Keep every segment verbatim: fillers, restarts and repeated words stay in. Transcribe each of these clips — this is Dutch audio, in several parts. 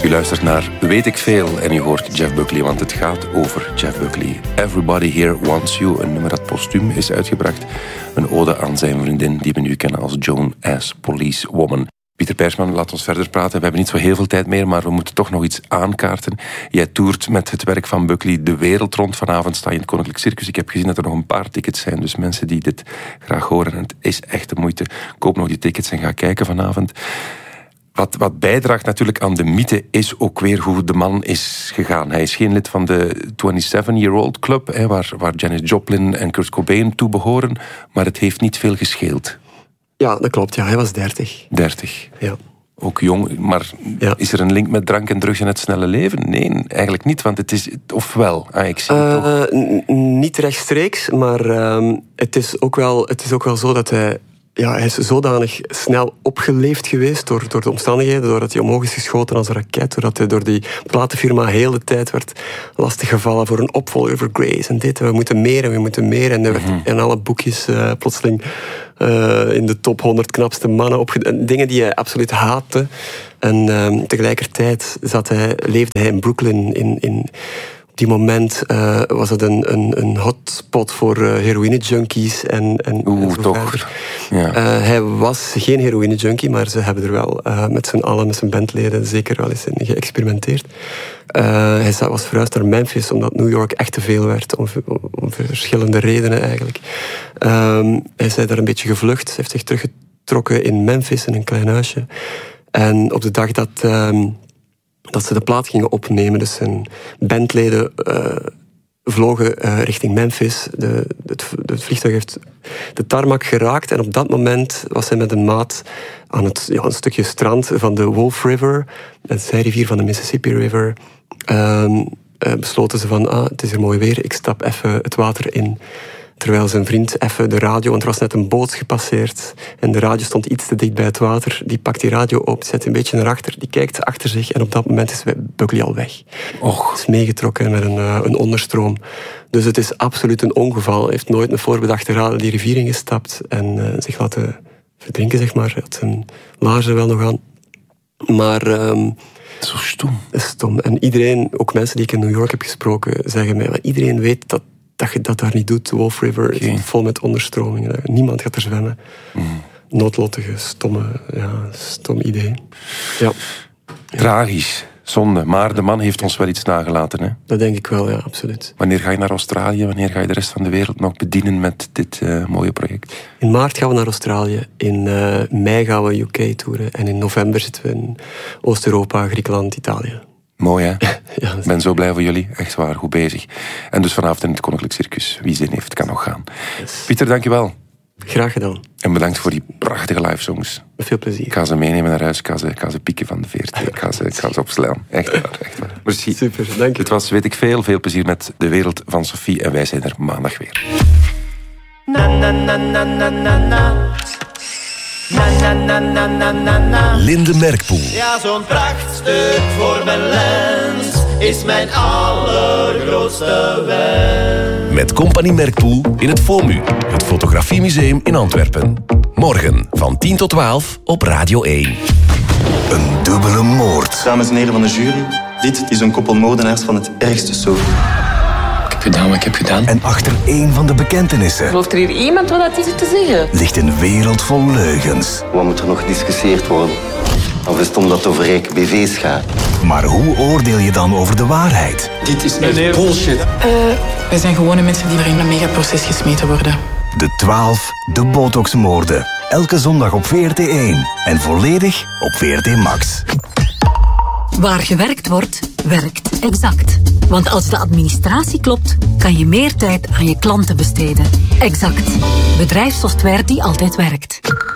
U luistert naar Weet ik Veel en u hoort Jeff Buckley, want het gaat over Jeff Buckley. Everybody Here Wants You, een nummer dat postuum is uitgebracht. Een ode aan zijn vriendin die we nu kennen als Joan as Policewoman. Pieter Persman, laat ons verder praten. We hebben niet zo heel veel tijd meer, maar we moeten toch nog iets aankaarten. Jij toert met het werk van Buckley de wereld rond. Vanavond sta je in het Koninklijk Circus. Ik heb gezien dat er nog een paar tickets zijn, dus mensen die dit graag horen. En het is echt de moeite. Koop nog die tickets en ga kijken vanavond. Wat, wat bijdraagt natuurlijk aan de mythe is ook weer hoe de man is gegaan. Hij is geen lid van de zevenentwintig-year-old club, hè, waar, waar Janis Joplin en Kurt Cobain toe behoren, maar het heeft niet veel gescheeld. Ja, dat klopt. Ja. Hij was dertig. dertig. Ja. Ook jong, maar ja. Is er een link met drank en drugs in het snelle leven? Nee, eigenlijk niet, want het is... Ofwel, ah, ik zie het uh, toch. N- niet rechtstreeks, maar uh, het, is ook wel, het is ook wel zo dat hij... Ja, hij is zodanig snel opgeleefd geweest door, door de omstandigheden, doordat hij omhoog is geschoten als een raket, doordat hij door die platenfirma heel de tijd werd lastiggevallen voor een opvolger voor Grace en dit. We moeten meer en we moeten meer. En er werd in alle boekjes uh, plotseling uh, in de top honderd knapste mannen opgedaan. Dingen die hij absoluut haatte. En uh, tegelijkertijd zat hij, leefde hij in Brooklyn in... in Op die moment uh, was het een, een, een hotspot voor uh, heroïne-junkies. En, en, Oeh, en toch. Ja. Uh, hij was geen heroïne-junkie, maar ze hebben er wel uh, met z'n allen, met zijn bandleden, zeker wel eens in geëxperimenteerd. Uh, hij was verhuisd naar Memphis, omdat New York echt te veel werd, om, om verschillende redenen eigenlijk. Uh, hij is daar een beetje gevlucht, hij heeft zich teruggetrokken in Memphis, in een klein huisje. En op de dag dat... Uh, dat ze de plaat gingen opnemen. Dus zijn bandleden uh, vlogen uh, richting Memphis. De, het, het vliegtuig heeft de tarmac geraakt. En op dat moment was hij met een maat aan het, ja, een stukje strand van de Wolf River, de zijrivier van de Mississippi River. Uh, uh, besloten ze van, ah, het is hier mooi weer, ik stap even het water in. Terwijl zijn vriend even de radio, want er was net een boot gepasseerd en de radio stond iets te dicht bij het water. Die pakt die radio op, zet een beetje naar achter, die kijkt achter zich en op dat moment is Buckley al weg. Och. Is meegetrokken met een, uh, een onderstroom. Dus het is absoluut een ongeval. Hij heeft nooit een voorbedachte raad die rivier ingestapt en uh, zich laten verdrinken, zeg maar. Hij had zijn laarzen wel nog aan. Maar... Um, Zo stom. Stom. En iedereen, ook mensen die ik in New York heb gesproken, zeggen mij, maar iedereen weet dat dat je dat daar niet doet. Wolf River okay. is vol met onderstromingen. Niemand gaat er zwemmen. Mm. Noodlottige, stomme, ja, stom idee. Ja. Tragisch, zonde. Maar de man heeft ons wel iets nagelaten, hè? Dat denk ik wel, ja, absoluut. Wanneer ga je naar Australië? Wanneer ga je de rest van de wereld nog bedienen met dit uh, mooie project? In maart gaan we naar Australië. In uh, mei gaan we U K toeren. En in november zitten we in Oost-Europa, Griekenland, Italië. Mooi, hè? Ja, ik ben zo blij voor jullie. Echt waar, goed bezig. En dus vanavond in het Koninklijk Circus. Wie zin heeft, kan nog gaan. Yes. Pieter, dankjewel. Graag gedaan. En bedankt voor die prachtige live songs. Met veel plezier. Ik ga ze meenemen naar huis. Ik ga ze, ik ga ze pieken van de veertig. Ik ga ze, ik ga ze opslaan. Echt waar, echt waar. Merci. Super, dank je. Dit was Weet ik Veel. Veel plezier met De Wereld van Sophie. En wij zijn er maandag weer. Na, na, na, na, na, na, na. Na, na, na, na, na, na, na. Linde Merkpoel. Ja, zo'n prachtstuk voor mijn lens is mijn allergrootste wens. Met Compagnie Merkpoel in het FOMU, het Fotografiemuseum in Antwerpen. Morgen van tien tot twaalf op Radio één. Een dubbele moord. Dames en heren van de jury, dit is een koppel moordenaars van het ergste soort. Ik heb gedaan wat ik heb gedaan. En achter één van de bekentenissen... Gelooft er hier iemand wat dat is te zeggen? ...ligt een wereld vol leugens. Wat moet er nog gediscussieerd worden? Of is het omdat het over rijke B V's gaat? Maar hoe oordeel je dan over de waarheid? Dit is echt bullshit. Uh, wij zijn gewone mensen die er in een megaproces gesmeten worden. De twaalf, de Botox-moorden. Elke zondag op V R T één. En volledig op V R T Max. Waar gewerkt wordt, werkt Exact. Want als de administratie klopt, kan je meer tijd aan je klanten besteden. Exact. Bedrijfssoftware die altijd werkt.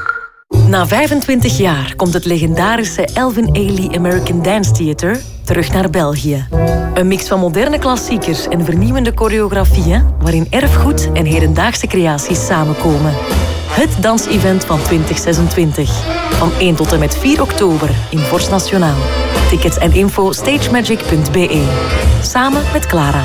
Na vijfentwintig jaar komt het legendarische Elvin Ailey American Dance Theater terug naar België. Een mix van moderne klassiekers en vernieuwende choreografieën, waarin erfgoed en hedendaagse creaties samenkomen. Het dansevent van twintig zesentwintig. Van één tot en met vier oktober in Vorst Nationaal. Tickets en info stagemagic punt b e. Samen met Clara.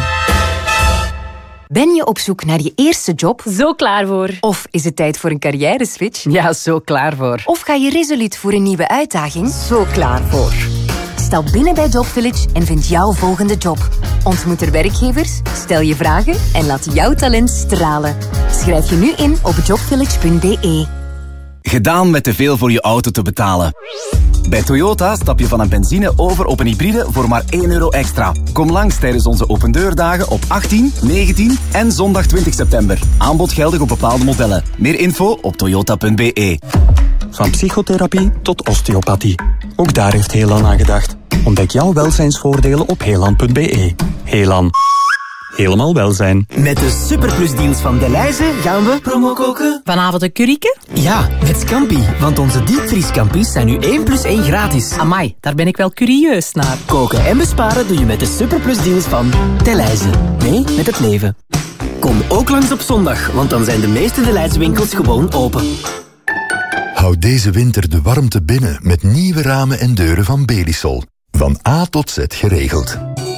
Ben je op zoek naar je eerste job? Zo klaar voor. Of is het tijd voor een carrière-switch? Ja, zo klaar voor. Of ga je resoluut voor een nieuwe uitdaging? Zo klaar voor. Stap binnen bij JobVillage en vind jouw volgende job. Ontmoet er werkgevers, stel je vragen en laat jouw talent stralen. Schrijf je nu in op jobvillage punt b e. Gedaan met te veel voor je auto te betalen. Bij Toyota stap je van een benzine over op een hybride voor maar één euro extra. Kom langs tijdens onze opendeurdagen op achttien, negentien en zondag twintig september. Aanbod geldig op bepaalde modellen. Meer info op toyota punt b e. Van psychotherapie tot osteopathie. Ook daar heeft Helan aan gedacht. Ontdek jouw welzijnsvoordelen op helan punt b e. Helan. Helemaal welzijn. Met de superplusdeals van Delhaize gaan we promo koken. Vanavond een curryke? Ja, met Scampi. Want onze diepvriescampis zijn nu één plus één gratis. Amai, daar ben ik wel curieus naar. Koken en besparen doe je met de superplusdeals van Delhaize. Mee met het leven. Kom ook langs op zondag, want dan zijn de meeste Delhaize winkels gewoon open. Houd deze winter de warmte binnen met nieuwe ramen en deuren van Belisol. Van A tot Z geregeld.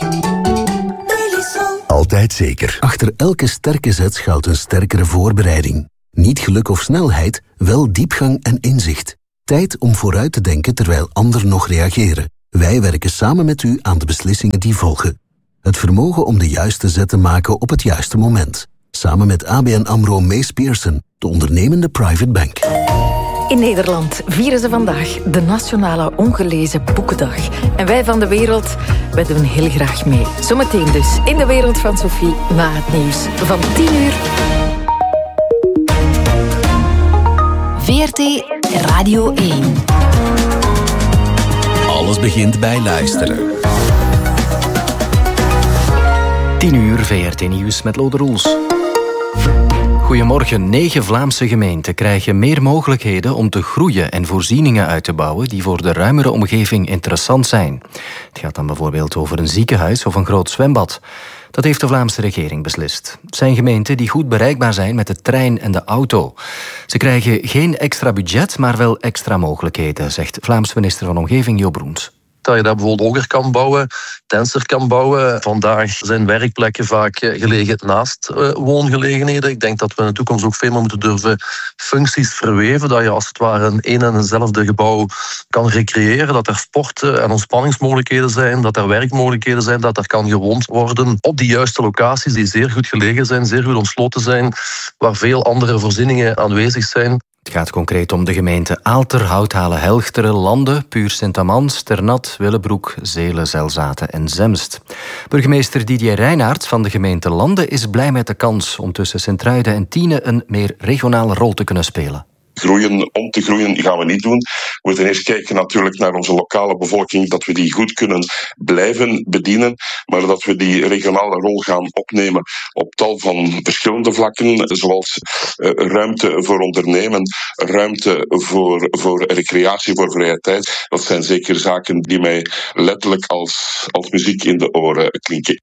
Altijd zeker. Achter elke sterke zet schuilt een sterkere voorbereiding. Niet geluk of snelheid, wel diepgang en inzicht. Tijd om vooruit te denken terwijl anderen nog reageren. Wij werken samen met u aan de beslissingen die volgen. Het vermogen om de juiste zet te maken op het juiste moment. Samen met A B N AMRO Mees Pearson, de ondernemende private bank. In Nederland vieren ze vandaag de Nationale Ongelezen Boekendag. En wij van De Wereld, wij doen heel graag mee. Zometeen dus in De Wereld van Sophie na het nieuws van tien uur. V R T Radio één. Alles begint bij luisteren. tien uur V R T Nieuws met Lode Roels. Goedemorgen. Negen Vlaamse gemeenten krijgen meer mogelijkheden om te groeien en voorzieningen uit te bouwen die voor de ruimere omgeving interessant zijn. Het gaat dan bijvoorbeeld over een ziekenhuis of een groot zwembad. Dat heeft de Vlaamse regering beslist. Het zijn gemeenten die goed bereikbaar zijn met de trein en de auto. Ze krijgen geen extra budget, maar wel extra mogelijkheden, zegt Vlaams minister van Omgeving Jo Broens. Dat je daar bijvoorbeeld hoger kan bouwen, denser kan bouwen. Vandaag zijn werkplekken vaak gelegen naast uh, woongelegenheden. Ik denk dat we in de toekomst ook veel meer moeten durven functies verweven. Dat je als het ware een één en eenzelfde gebouw kan recreëren. Dat er sport- en ontspanningsmogelijkheden zijn. Dat er werkmogelijkheden zijn. Dat er kan gewoond worden op die juiste locaties die zeer goed gelegen zijn, zeer goed ontsloten zijn. Waar veel andere voorzieningen aanwezig zijn. Het gaat concreet om de gemeenten Aalter, Houthalen, Helchteren, Landen, Puur Sint-Amans, Ternat, Willebroek, Zelen, Zelzaten en Zemst. Burgemeester Didier Reinaerts van de gemeente Landen is blij met de kans om tussen Sint-Truiden en Tiene een meer regionale rol te kunnen spelen. Groeien, om te groeien gaan we niet doen. We moeten eerst kijken natuurlijk naar onze lokale bevolking, dat we die goed kunnen blijven bedienen, maar dat we die regionale rol gaan opnemen op tal van verschillende vlakken, zoals uh, ruimte voor ondernemen, ruimte voor, voor recreatie, voor vrije tijd. Dat zijn zeker zaken die mij letterlijk als, als muziek in de oren klinken.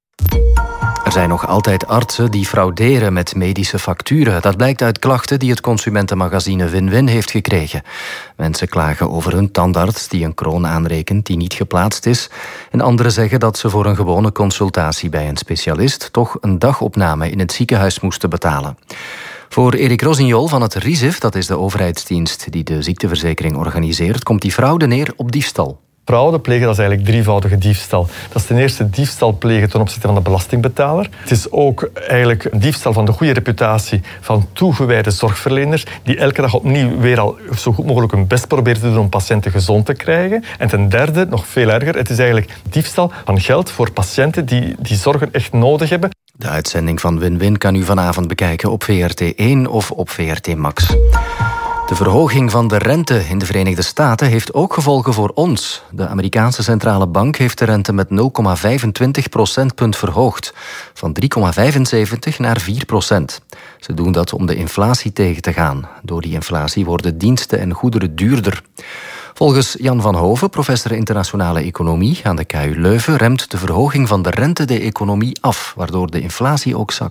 Er zijn nog altijd artsen die frauderen met medische facturen. Dat blijkt uit klachten die het consumentenmagazine Win-Win heeft gekregen. Mensen klagen over hun tandarts die een kroon aanrekent die niet geplaatst is. En anderen zeggen dat ze voor een gewone consultatie bij een specialist toch een dagopname in het ziekenhuis moesten betalen. Voor Erik Rossignol van het R I Z I F, dat is de overheidsdienst die de ziekteverzekering organiseert, komt die fraude neer op diefstal. Fraude plegen, dat is eigenlijk drievoudige diefstal. Dat is ten eerste diefstal plegen ten opzichte van de belastingbetaler. Het is ook eigenlijk een diefstal van de goede reputatie van toegewijde zorgverleners die elke dag opnieuw weer al zo goed mogelijk hun best proberen te doen om patiënten gezond te krijgen. En ten derde, nog veel erger, het is eigenlijk diefstal van geld voor patiënten die die zorgen echt nodig hebben. De uitzending van Win-Win kan u vanavond bekijken op V R T één of op V R T Max. De verhoging van de rente in de Verenigde Staten heeft ook gevolgen voor ons. De Amerikaanse centrale bank heeft de rente met nul komma vijfentwintig procentpunt verhoogd. Van drie komma vijfenzeventig naar vier procent. Ze doen dat om de inflatie tegen te gaan. Door die inflatie worden diensten en goederen duurder. Volgens Jan van Hoven, professor internationale economie aan de K U Leuven, remt de verhoging van de rente de economie af, waardoor de inflatie ook zakt.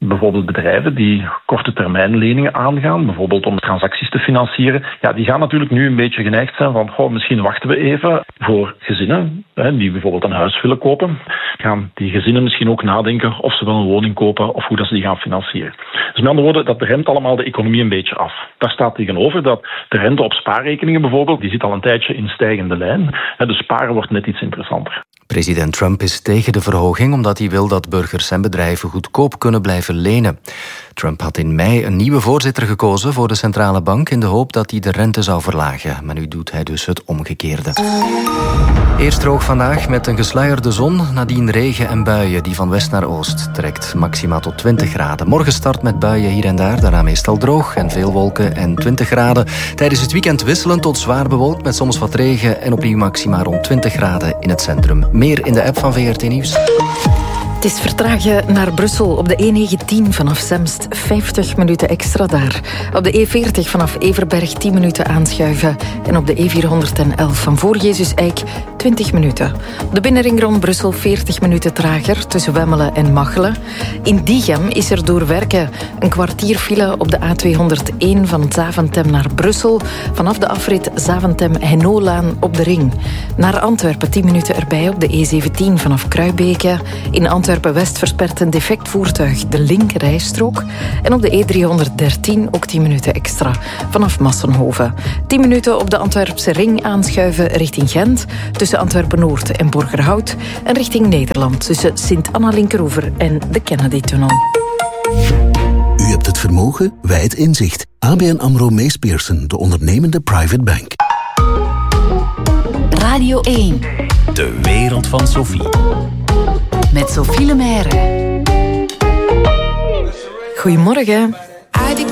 Bijvoorbeeld bedrijven die korte termijn leningen aangaan, bijvoorbeeld om transacties te financieren, ja, die gaan natuurlijk nu een beetje geneigd zijn van goh, misschien wachten we even voor gezinnen hè, die bijvoorbeeld een huis willen kopen. Gaan die gezinnen misschien ook nadenken of ze wel een woning kopen of hoe dat ze die gaan financieren. Dus met andere woorden, dat remt allemaal de economie een beetje af. Daar staat tegenover dat de rente op spaarrekeningen bijvoorbeeld, die zit al een tijdje in stijgende lijn. Dus sparen wordt net iets interessanter. President Trump is tegen de verhoging omdat hij wil dat burgers en bedrijven goedkoop kunnen blijven lenen. Trump had in mei een nieuwe voorzitter gekozen voor de centrale bank in de hoop dat hij de rente zou verlagen. Maar nu doet hij dus het omgekeerde. Eerst droog vandaag met een gesluierde zon, nadien regen en buien die van west naar oost trekt. Maxima tot twintig graden. Morgen start met buien hier en daar, daarna meestal droog en veel wolken en twintig graden. Tijdens het weekend wisselend tot zwaar bewolkt met soms wat regen en opnieuw maxima rond twintig graden in het centrum. Meer in de app van V R T Nieuws. Het is vertragen naar Brussel op de E negentien vanaf Zemst. vijftig minuten extra daar. Op de E veertig vanaf Everberg tien minuten aanschuiven. En op de E vierhonderdelf van voor Jezus Eik twintig minuten. Op de binnenring rond Brussel veertig minuten trager tussen Wemmelen en Machelen. In Diegem is er door werken een kwartier file op de A tweehonderdéén van Zaventem naar Brussel. Vanaf de afrit Zaventem-Hennolaan op de ring. Naar Antwerpen tien minuten erbij op de E zeventien vanaf Kruibeke. In Antwerpen-West verspert een defect voertuig de linkerrijstrook. En op de E driehonderddertien ook tien minuten extra vanaf Massenhoven. tien minuten op de Antwerpse ring aanschuiven richting Gent. Tussen Antwerpen-Noord en Borgerhout. En richting Nederland tussen Sint-Anna-Linkeroever en de Kennedy-tunnel. U hebt het vermogen, wij het inzicht. A B N AMRO Mees Pierson, de ondernemende private bank. Radio één. De wereld van Sophie. Met Sophie Lemaire. Goedemorgen.